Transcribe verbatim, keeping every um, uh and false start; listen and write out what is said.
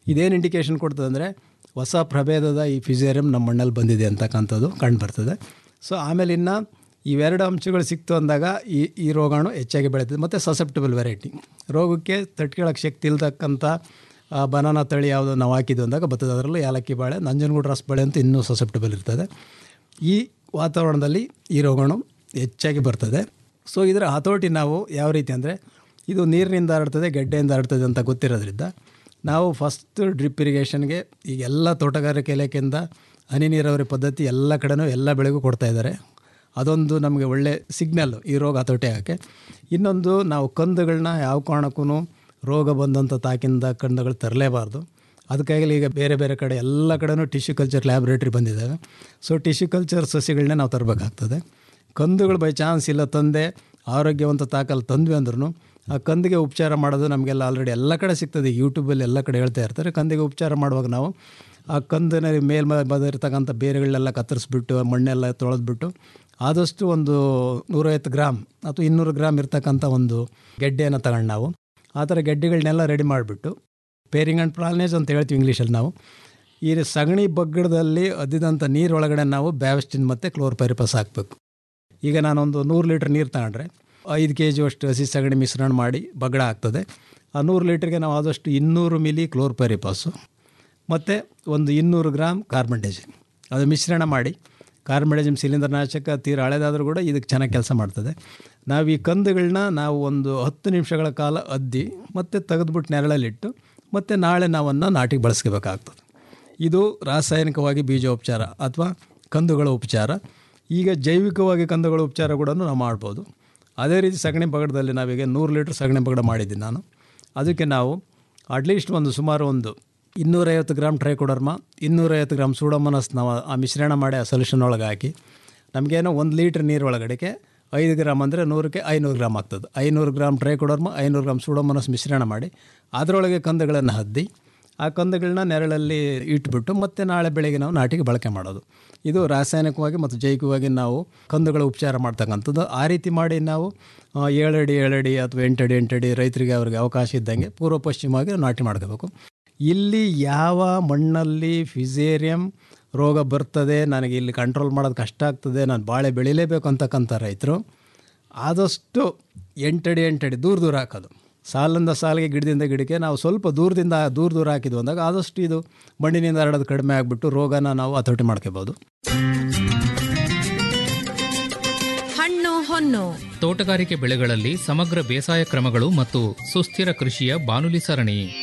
ಇದೇನು ಇಂಡಿಕೇಷನ್ ಕೊಡ್ತದೆ ಅಂದರೆ ಹೊಸ ಪ್ರಭೇದದ ಈ ಫಿಸೇರಿಯಂ ನಮ್ಮ ಮಣ್ಣಲ್ಲಿ ಬಂದಿದೆ ಅಂತಕ್ಕಂಥದ್ದು ಕಂಡು ಬರ್ತದೆ. ಸೊ ಆಮೇಲೆ ಇನ್ನು ಇವೆರಡು ಅಂಶಗಳು ಸಿಕ್ತು ಅಂದಾಗ ಈ ಈ ರೋಗಾಣು ಹೆಚ್ಚಾಗಿ ಬೆಳೀತದೆ. ಮತ್ತು ಸಸೆಪ್ಟಬಲ್ ವೆರೈಟಿ, ರೋಗಕ್ಕೆ ತಟ್ಕೊಳ್ಳೋಕ್ಕೆ ಶಕ್ತಿ ಇಲ್ತಕ್ಕಂಥ ಬನಾನಾ ತಳಿ ಯಾವುದು ನಾವು ಹಾಕಿದ್ದು ಅಂದಾಗ ಬರ್ತದೆ. ಅದರಲ್ಲೂ ಏಲಕ್ಕಿ ಬಾಳೆ, ನಂಜನಗೂಡು ರಸ ಬಾಳೆ ಅಂತೂ ಇನ್ನೂ ಸಸೆಪ್ಟಬಲ್ ಇರ್ತದೆ. ಈ ವಾತಾವರಣದಲ್ಲಿ ಈ ರೋಗಾಣು ಹೆಚ್ಚಾಗಿ ಬರ್ತದೆ. ಸೊ ಇದರ ಹತೋಟಿ ನಾವು ಯಾವ ರೀತಿ ಅಂದರೆ, ಇದು ನೀರಿನಿಂದ ಹರಡ್ತದೆ, ಗೆಡ್ಡೆಯಿಂದ ಹರಡ್ತದೆ ಅಂತ ಗೊತ್ತಿರೋದ್ರಿಂದ ನಾವು ಫಸ್ಟ್ ಡ್ರಿಪ್ ಇರಿಗೇಷನ್ಗೆ ಈಗ ಎಲ್ಲ ತೋಟಗಾರಿಕೆ ಇಲಾಖೆಯಿಂದ ಹನಿ ನೀರಾವರಿ ಪದ್ಧತಿ ಎಲ್ಲ ಕಡೆನೂ ಎಲ್ಲ ಬೆಳೆಗೂ ಕೊಡ್ತಾ ಇದ್ದಾರೆ. ಅದೊಂದು ನಮಗೆ ಒಳ್ಳೆ ಸಿಗ್ನಲ್ಲು ಈ ರೋಗ ಹತೋಟಿ ಆಗೋಕ್ಕೆ. ಇನ್ನೊಂದು, ನಾವು ಕಂದುಗಳನ್ನ ಯಾವ ಕಾರಣಕ್ಕೂ ರೋಗ ಬಂದಂಥ ತಾಕಿಂದ ಕಂದುಗಳು ತರಲೇಬಾರ್ದು. ಅದಕ್ಕಾಗಿ ಈಗ ಬೇರೆ ಬೇರೆ ಕಡೆ ಎಲ್ಲ ಕಡೆನೂ ಟಿಶ್ಯೂ ಕಲ್ಚರ್ ಲ್ಯಾಬ್ರೇಟ್ರಿ ಬಂದಿದ್ದಾವೆ. ಸೊ ಟಿಶ್ಯೂ ಕಲ್ಚರ್ ಸಸಿಗಳನ್ನೇ ನಾವು ತರಬೇಕಾಗ್ತದೆ. ಕಂದುಗಳು ಬೈ ಚಾನ್ಸ್ ಇಲ್ಲ ತಂದೆ ಆರೋಗ್ಯವಂತ ತಾಕಲ್ಲಿ ತಂದ್ವಿ ಅಂದ್ರೂ ಆ ಕಂದಿಗೆ ಉಪಚಾರ ಮಾಡೋದು ನಮಗೆಲ್ಲ ಆಲ್ರೆಡಿ ಎಲ್ಲ ಕಡೆ ಸಿಗ್ತದೆ. ಯೂಟ್ಯೂಬಲ್ಲಿ ಎಲ್ಲ ಕಡೆ ಹೇಳ್ತಾ ಇರ್ತಾರೆ. ಕಂದಿಗೆ ಉಪಚಾರ ಮಾಡುವಾಗ ನಾವು ಆ ಕಂದಿನ ಮೇಲ್ ಬಂದಿರ್ತಕ್ಕಂಥ ಬೇರೆಗಳನ್ನೆಲ್ಲ ಕತ್ತರಿಸ್ಬಿಟ್ಟು ಮಣ್ಣೆಲ್ಲ ತೊಳೆದ್ಬಿಟ್ಟು ಆದಷ್ಟು ಒಂದು ನೂರೈವತ್ತು ಗ್ರಾಮ್ ಅಥವಾ ಇನ್ನೂರು ಗ್ರಾಮ್ ಇರ್ತಕ್ಕಂಥ ಒಂದು ಗೆಡ್ಡೆಯನ್ನು ತಗೊಂಡು ನಾವು ಆ ಥರ ಗೆಡ್ಡೆಗಳನ್ನೆಲ್ಲ ರೆಡಿ ಮಾಡಿಬಿಟ್ಟು ಪೇರಿಂಗ್ ಆ್ಯಂಡ್ ಪ್ರಾಲ್ನೇಜ್ ಅಂತ ಹೇಳ್ತೀವಿ ಇಂಗ್ಲೀಷಲ್ಲಿ ನಾವು. ಈ ಸಗಣಿ ಬಗ್ಗಡದಲ್ಲಿ ಅದ್ದಿದಂಥ ನೀರೊಳಗಡೆ ನಾವು ಬ್ಯಾವೆಸ್ಟಿನ್ ಮತ್ತು ಕ್ಲೋರ್ಪೈರಿಫಾಸ್ ಹಾಕಬೇಕು. ಈಗ ನಾನೊಂದು ನೂರು ಲೀಟ್ರ್ ನೀರು ತಗೊಂಡ್ರೆ ಐದು ಕೆ ಜಿ ಅಷ್ಟು ಹಸಿ ಸಗಣಿ ಮಿಶ್ರಣ ಮಾಡಿ ಬಗ್ಗಡ ಆಗ್ತದೆ. ಆ ನೂರು ಲೀಟ್ರಿಗೆ ನಾವು ಆದಷ್ಟು ಇನ್ನೂರು ಮಿಲಿ ಕ್ಲೋರ್ಪೈರಿಫಾಸು ಮತ್ತು ಒಂದು ಇನ್ನೂರು ಗ್ರಾಮ್ ಕಾರ್ಬನ್ ಡೈಜಿಮ್ ಅದು ಮಿಶ್ರಣ ಮಾಡಿ, ಕಾರ್ಬನ್ ಡೈಜಿಮ್ ಶಿಲೀಂಧ್ರನಾಶಕ ತೀರ ಹಳೆದಾದರೂ ಕೂಡ ಇದಕ್ಕೆ ಚೆನ್ನಾಗಿ ಕೆಲಸ ಮಾಡ್ತದೆ. ನಾವು ಈ ಕಂದುಗಳನ್ನ ನಾವು ಒಂದು ಹತ್ತು ನಿಮಿಷಗಳ ಕಾಲ ಅದ್ದಿ ಮತ್ತು ತೆಗೆದುಬಿಟ್ಟು ನೆರಳಲ್ಲಿಟ್ಟು ಮತ್ತು ನಾಳೆ ನಾವನ್ನು ನಾಟಿಗೆ ಬಳಸ್ಕೋಬೇಕಾಗ್ತದೆ. ಇದು ರಾಸಾಯನಿಕವಾಗಿ ಬೀಜೋಪಚಾರ ಅಥವಾ ಕಂದುಗಳ ಉಪಚಾರ. ಈಗ ಜೈವಿಕವಾಗಿ ಕಂದುಗಳ ಉಪಚಾರ ಕೂಡ ನಾವು ಮಾಡ್ಬೋದು. ಅದೇ ರೀತಿ ಸಗಣಿ ಬಗಡದಲ್ಲಿ ನಾವೀಗ ನೂರು ಲೀಟ್ರ್ ಸಗಣಿ ಬಗಡ ಮಾಡಿದ್ದೀನಿ ನಾನು. ಅದಕ್ಕೆ ನಾವು ಅಟ್ಲೀಸ್ಟ್ ಒಂದು ಸುಮಾರು ಒಂದು ಇನ್ನೂರೈವತ್ತು ಗ್ರಾಮ್ ಟ್ರೈಕೋಡರ್ಮ, ಇನ್ನೂರೈವತ್ತು ಗ್ರಾಮ್ ಸೂಡೋಮೋನಾಸ್ ನಾವು ಆ ಮಿಶ್ರಣ ಮಾಡಿ ಆ ಸೊಲ್ಯೂಷನ್ ಒಳಗೆ ಹಾಕಿ, ನಮಗೇನೋ ಒಂದು ಲೀಟ್ರ್ ನೀರು ಒಳಗಡೆಗೆ ಐದು ಗ್ರಾಮ್ ಅಂದರೆ ನೂರಕ್ಕೆ ಐನೂರು ಗ್ರಾಮ್ ಆಗ್ತದೆ. ಐನೂರು ಗ್ರಾಮ್ ಟ್ರೈಕೋಡರ್ಮ, ಐನೂರು ಗ್ರಾಮ್ ಸೂಡೋಮೋನಾಸ್ ಮಿಶ್ರಣ ಮಾಡಿ ಅದರೊಳಗೆ ಕಂದುಗಳನ್ನು ಹದ್ದಿ ಆ ಕಂದುಗಳನ್ನ ನೆರಳಲ್ಲಿ ಇಟ್ಬಿಟ್ಟು ಮತ್ತೆ ನಾಳೆ ಬೆಳಗ್ಗೆ ನಾವು ನಾಟಿಗೆ ಬಳಕೆ ಮಾಡೋದು. ಇದು ರಾಸಾಯನಿಕವಾಗಿ ಮತ್ತು ಜೈವಿಕವಾಗಿ ನಾವು ಕಂದುಗಳ ಉಪಚಾರ ಮಾಡ್ತಕ್ಕಂಥದ್ದು. ಆ ರೀತಿ ಮಾಡಿ ನಾವು ಏಳಡಿ ಏಳಡಿ ಅಥವಾ ಎಂಟಡಿ ಎಂಟಡಿ ರೈತರಿಗೆ ಅವ್ರಿಗೆ ಅವಕಾಶ ಇದ್ದಂಗೆ ಪೂರ್ವ ಪಶ್ಚಿಮವಾಗಿ ನಾಟಿ ಮಾಡ್ಕೋಬೇಕು. ಇಲ್ಲಿ ಯಾವ ಮಣ್ಣಲ್ಲಿ ಫಿಸೇರಿಯಂ ರೋಗ ಬರ್ತದೆ, ನನಗೆ ಇಲ್ಲಿ ಕಂಟ್ರೋಲ್ ಮಾಡೋದು ಕಷ್ಟ ಆಗ್ತದೆ, ನಾನು ಬಾಳೆ ಬೆಳಿಲೇಬೇಕು ಅಂತಕ್ಕಂಥ ರೈತರು ಆದಷ್ಟು ಎಂಟಡಿ ಎಂಟಡಿ ದೂರ ದೂರ ಹಾಕೋದು. ಸಾಲಿಂದ ಸಾಲಿಗೆ ಗಿಡದಿಂದ ಗಿಡಕ್ಕೆ ನಾವು ಸ್ವಲ್ಪ ದೂರದಿಂದ ದೂರ ದೂರ ಹಾಕಿದ್ವು ಅಂದಾಗ ಆದಷ್ಟು ಇದು ಮಣ್ಣಿನಿಂದ ಹರಡೋದು ಕಡಿಮೆ ಆಗಿಬಿಟ್ಟು ರೋಗನ ನಾವು ಹತೋಟಿ ಮಾಡ್ಕೋಬೋದು. ಹಣ್ಣು ಹೊನ್ನು ತೋಟಗಾರಿಕೆ ಬೆಳೆಗಳಲ್ಲಿ ಸಮಗ್ರ ಬೇಸಾಯ ಕ್ರಮಗಳು ಮತ್ತು ಸುಸ್ಥಿರ ಕೃಷಿಯ ಬಾನುಲಿ ಸರಣಿ.